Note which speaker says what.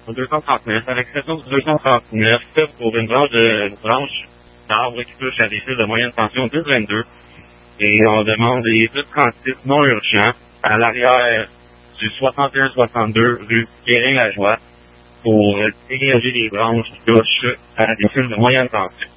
Speaker 1: au 239, à l'exception du 239, pour une branche d'arbre qui touche à des fils de moyenne tension 10-22. Et on demande les 10-36 non urgents à l'arrière du 61-62 rue Guérin-Lajoie pour dégager les branches qui touchent à des fils de moyenne tension.